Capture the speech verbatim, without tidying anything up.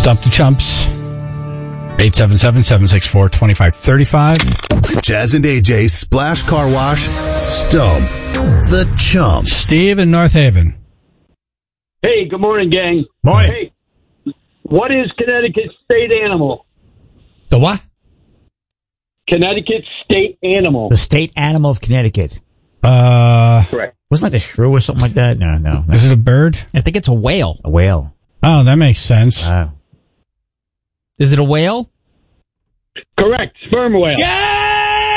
Stump the Chumps. eight seven seven, seven six four, two five three five. Jazz and A J, Splash Car Wash, Stump the Chumps. Steve in North Haven. Hey, good morning, gang. Morning. Hey, what is Connecticut's state animal? The what? Connecticut's state animal. The state animal of Connecticut. Uh, Correct. Wasn't like a shrew or something like that? No, no. no. Is it a bird? I think it's a whale. A whale. Oh, that makes sense. Wow. Is it a whale? Correct. Sperm whale. Yeah!